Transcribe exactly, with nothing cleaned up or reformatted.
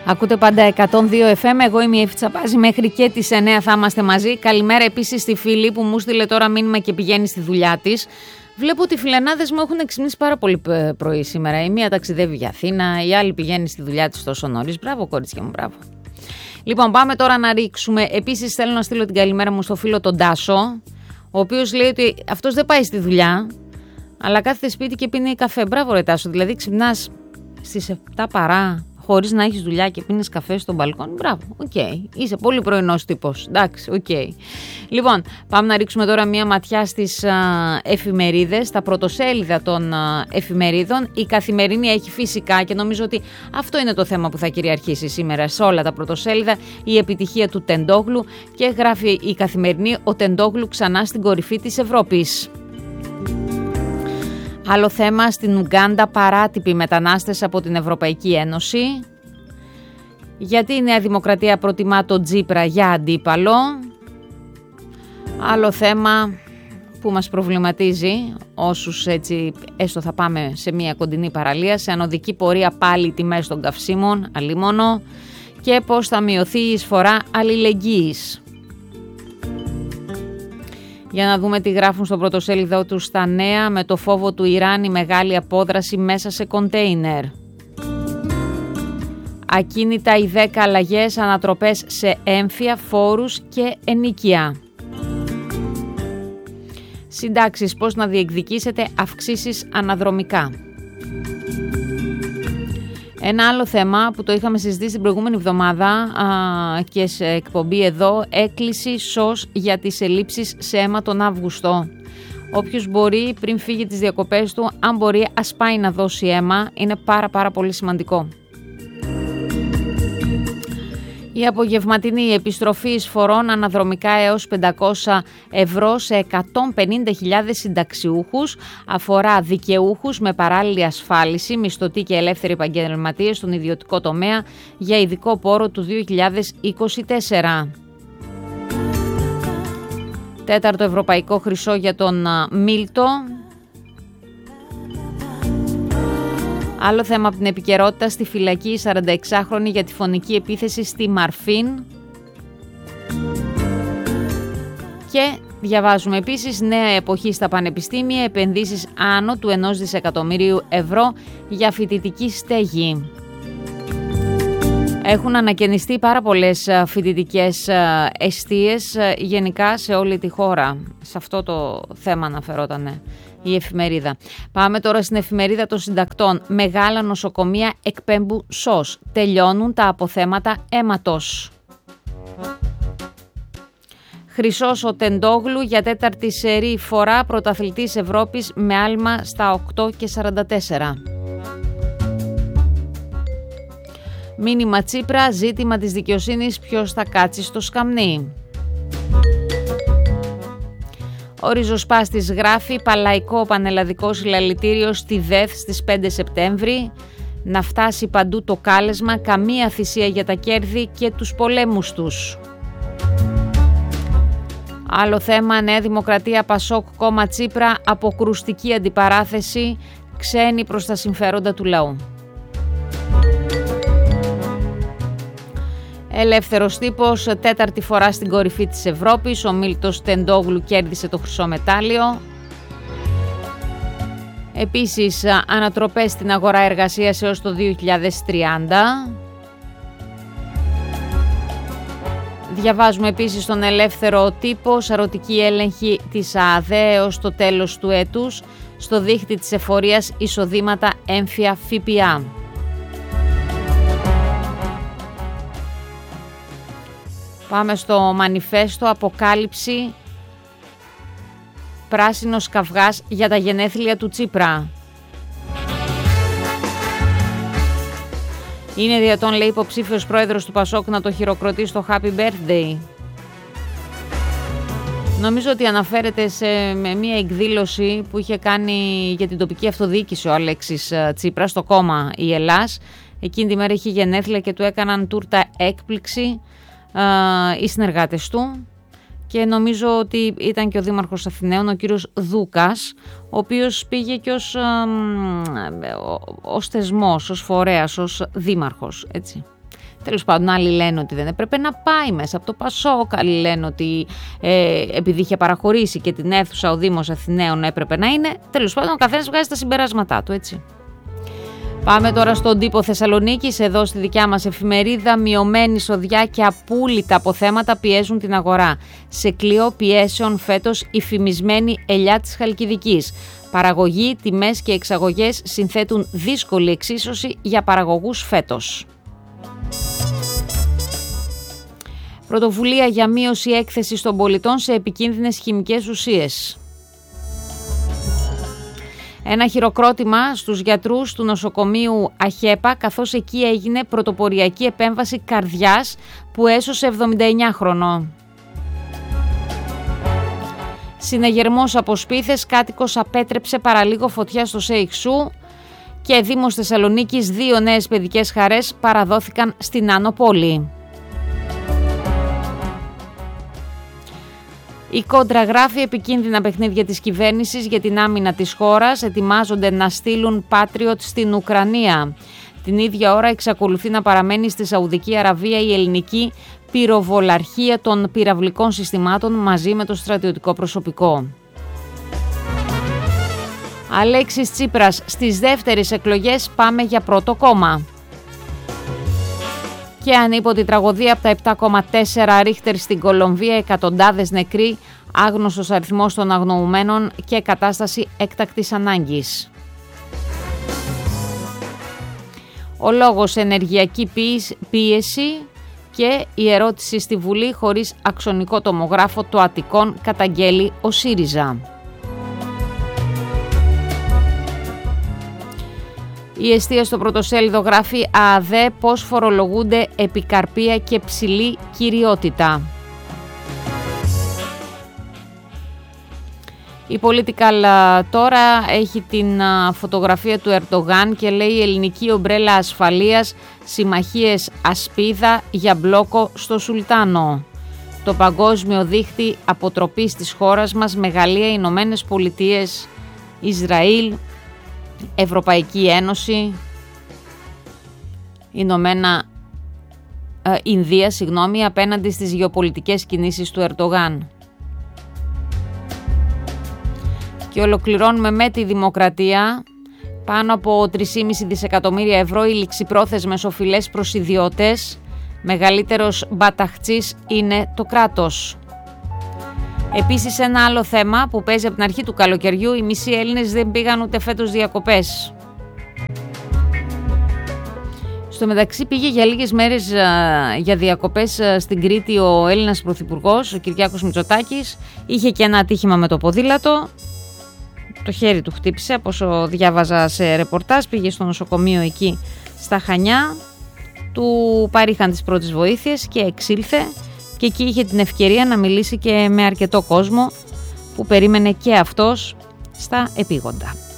Ακούτε πάντα εκατόν δύο εφ εμ, εγώ είμαι η Εφη Τσαπάζη, μέχρι και τις εννιά θα είμαστε μαζί. Καλημέρα επίσης στη φίλη που μου στείλε τώρα μήνυμα και πηγαίνει στη δουλειά της. Βλέπω ότι οι φιλενάδες μου έχουν ξυπνήσει πάρα πολύ πρωί σήμερα. Η μία ταξιδεύει για Αθήνα, η άλλη πηγαίνει στη δουλειά της τόσο νωρίς. Μπράβο κορίτσια μου, μπράβο. Λοιπόν, πάμε τώρα να ρίξουμε. Επίσης θέλω να στείλω την καλημέρα μου στο φίλο τον Τάσο, ο οποίος λέει ότι αυτός δεν πάει στη δουλειά, αλλά κάθεται σπίτι και πίνει καφέ. Μπράβο ρε Τάσο, δηλαδή ξυπνάς στις επτά παρά χωρίς να έχεις δουλειά και πίνεις καφέ στο μπαλκόνι. Μπράβο, οκ. Okay. Είσαι πολύ πρωινός τύπος. Εντάξει, οκ. Okay. Λοιπόν, πάμε να ρίξουμε τώρα μία ματιά στις α, εφημερίδες, στα πρωτοσέλιδα των α, εφημερίδων. Η Καθημερινή έχει φυσικά, και νομίζω ότι αυτό είναι το θέμα που θα κυριαρχήσει σήμερα σε όλα τα πρωτοσέλιδα, η επιτυχία του Τεντόγλου, και γράφει η Καθημερινή ο Τεντόγλου ξανά στην κορυφή της Ευρώπης. Άλλο θέμα, στην Ουγκάντα παράτυποι μετανάστες από την Ευρωπαϊκή Ένωση. Γιατί η Νέα Δημοκρατία προτιμά τον Τσίπρα για αντίπαλο. Άλλο θέμα που μας προβληματίζει όσους έτσι έστω θα πάμε σε μια κοντινή παραλία, σε ανωδική πορεία πάλι οι τιμές των καυσίμων, αλίμονο, και πώς θα μειωθεί η εισφορά αλληλεγγύης. Για να δούμε τι γράφουν στο πρωτοσέλιδο του στα νέα. Με το φόβο του Ιράν η μεγάλη απόδραση μέσα σε κοντέινερ. Ακίνητα οι δέκα αλλαγές, ανατροπές σε έμφυα, φόρους και ενοίκια. Συντάξεις, πώς να διεκδικήσετε αυξήσεις αναδρομικά. Ένα άλλο θέμα που το είχαμε συζητήσει την προηγούμενη εβδομάδα α, και σε εκπομπή εδώ, έκκληση ΣΟΣ για τις ελλείψεις σε αίμα τον Αύγουστο. Όποιος μπορεί πριν φύγει τις διακοπές του, αν μπορεί ας πάει να δώσει αίμα, είναι πάρα πάρα πολύ σημαντικό. Η απογευματινή επιστροφή εισφορών αναδρομικά έως πεντακόσια ευρώ σε εκατόν πενήντα χιλιάδες συνταξιούχους αφορά δικαιούχους με παράλληλη ασφάλιση, μισθωτοί και ελεύθεροι επαγγελματίες στον ιδιωτικό τομέα για ειδικό πόρο του δύο χιλιάδες είκοσι τέσσερα. Τέταρτο ευρωπαϊκό χρυσό για τον Μίλτο. Άλλο θέμα από την επικαιρότητα, στη φυλακή η σαρανταεξάχρονη για τη φωνική επίθεση στη Μαρφίν. Και διαβάζουμε επίσης νέα εποχή στα πανεπιστήμια, επενδύσεις άνω του ενός δισεκατομμυρίου ευρώ για φοιτητική στέγη. Έχουν ανακαινιστεί πάρα πολλές φοιτητικές εστίες γενικά σε όλη τη χώρα. Σε αυτό το θέμα αναφερόταν η εφημερίδα. Πάμε τώρα στην εφημερίδα των συντακτών. Μεγάλα νοσοκομεία εκπέμπουν ΣΟΣ. Τελειώνουν τα αποθέματα αίματος. Χρυσός ο Τεντόγλου για τέταρτη σερί φορά πρωταθλητής Ευρώπης με άλμα στα οκτώ και σαράντα τέσσερα. Μήνυμα Τσίπρα, ζήτημα της δικαιοσύνης, ποιος θα κάτσει στο σκαμνί. Ο ριζοσπάστης γράφει παλαϊκό πανελλαδικό συλλαλητήριο στη ΔΕΘ στις πέντε Σεπτέμβρη. Να φτάσει παντού το κάλεσμα, καμία θυσία για τα κέρδη και τους πολέμους τους. Άλλο θέμα, Νέα Δημοκρατία, Πασόκ, κόμμα Τσίπρα, αποκρουστική αντιπαράθεση, ξένοι προς τα συμφέροντα του λαού. Ελεύθερος τύπος, τέταρτη φορά στην κορυφή της Ευρώπης, ο Μίλτος Τεντόγλου κέρδισε το χρυσό μετάλλιο. Επίσης, ανατροπές στην αγορά εργασίας έως το δύο χιλιάδες τριάντα. Διαβάζουμε επίσης στον ελεύθερο τύπο, σαρωτική έλεγχη της ΑΑΔΕ έως το τέλος του έτους, στο δίχτυ της εφορίας εισοδήματα έμφυα ΦΠΑ. Πάμε στο μανιφέστο, αποκάλυψη, πράσινος καυγάς για τα γενέθλια του Τσίπρα. Είναι δυνατόν, λέει, υποψήφιος πρόεδρος του Πασόκ να το χειροκροτεί στο Happy Birthday. Νομίζω ότι αναφέρεται σε με μια εκδήλωση που είχε κάνει για την τοπική αυτοδιοίκηση ο Αλέξης Τσίπρας στο κόμμα η Ελλάς. Εκείνη τη μέρα είχε γενέθλια και του έκαναν τούρτα έκπληξη οι συνεργάτες του, και νομίζω ότι ήταν και ο Δήμαρχος Αθηναίων, ο κύριος Δούκας, ο οποίος πήγε και ως, ως θεσμός, ως φορέας, ως δήμαρχος, έτσι. Τέλος πάντων, άλλοι λένε ότι δεν έπρεπε να πάει μέσα από το Πασόκ, άλλοι λένε ότι ε, επειδή είχε παραχωρήσει και την αίθουσα ο Δήμος Αθηναίων έπρεπε να είναι. Τέλος πάντων, ο καθένας βγάζει τα συμπεράσματά του, έτσι. Πάμε τώρα στον τύπο Θεσσαλονίκης, εδώ στη δικιά μας εφημερίδα. Μειωμένη σοδιά και απούλητα αποθέματα πιέζουν την αγορά. Σε κλειό πιέσεων φέτος η φημισμένη ελιά της Χαλκιδικής. Παραγωγή, τιμές και εξαγωγές συνθέτουν δύσκολη εξίσωση για παραγωγούς φέτος. Πρωτοβουλία για μείωση έκθεσης των πολιτών σε επικίνδυνες χημικές ουσίες. Ένα χειροκρότημα στους γιατρούς του νοσοκομείου Αχέπα, καθώς εκεί έγινε πρωτοποριακή επέμβαση καρδιάς που έσωσε εβδομήντα εννιά χρονών. Συνεγερμός από σπίθες, κάτοικος απέτρεψε παραλίγο φωτιά στο Σέιξου και Δήμος Θεσσαλονίκης, δύο νέες παιδικές χαρές παραδόθηκαν στην Άνω Πόλη. Η Κόντρα γράφει επικίνδυνα παιχνίδια της κυβέρνησης για την άμυνα της χώρας, ετοιμάζονται να στείλουν Patriot στην Ουκρανία. Την ίδια ώρα εξακολουθεί να παραμένει στη Σαουδική Αραβία η ελληνική πυροβολαρχία των πυραυλικών συστημάτων μαζί με το στρατιωτικό προσωπικό. Αλέξης Τσίπρας, στις δεύτερες εκλογές πάμε για πρώτο κόμμα. Και ανίποτη τραγωδία από τα επτά κόμμα τέσσερα ρίχτερ στην Κολομβία, εκατοντάδες νεκροί, άγνωστος αριθμός των αγνοουμένων και κατάσταση έκτακτης ανάγκης. Ο λόγος ενεργειακή πίεση και η ερώτηση στη Βουλή χωρίς αξονικό τομογράφο το Αττικών καταγγέλει ο ΣΥΡΙΖΑ. Η Εστία στο πρωτοσέλιδο γράφει ΑΑΔΕ πώς φορολογούνται επικαρπία και ψηλή κυριότητα. Η Political τώρα έχει την φωτογραφία του Ερντογάν και λέει ελληνική ομπρέλα ασφαλείας, συμμαχίες ασπίδα για μπλόκο στο Σουλτάνο. Το παγκόσμιο δίχτυ αποτροπής της χώρας μας με Γαλλία, Ηνωμένες Πολιτείες, Ισραήλ, Ευρωπαϊκή Ένωση, Ηνωμένα ε, Ινδία, συγγνώμη, απέναντι στις γεωπολιτικές κινήσεις του Ερντογάν. Και ολοκληρώνουμε με τη Δημοκρατία. Πάνω από τρία κόμμα πέντε δισεκατομμύρια ευρώ οι ληξιπρόθεσμες οφειλές προς ιδιώτες. Μεγαλύτερος μπαταχτσής είναι το κράτος. Επίσης ένα άλλο θέμα που παίζει από την αρχή του καλοκαιριού, οι μισοί Έλληνες δεν πήγαν ούτε φέτος διακοπές. Στο μεταξύ πήγε για λίγες μέρες για διακοπές στην Κρήτη ο Έλληνας Πρωθυπουργός, ο Κυριάκος Μητσοτάκης. Είχε και ένα ατύχημα με το ποδήλατο, το χέρι του χτύπησε από όσο διάβαζα σε ρεπορτάζ, πήγε στο νοσοκομείο εκεί στα Χανιά, του παρήχαν τις πρώτες βοήθειες και εξήλθε. Και εκεί είχε την ευκαιρία να μιλήσει και με αρκετό κόσμο που περίμενε και αυτός στα επίγοντα.